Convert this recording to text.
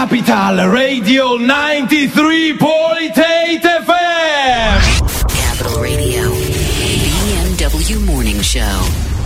Capital Radio 93.8 FM. Capital Radio, BMW Morning Show.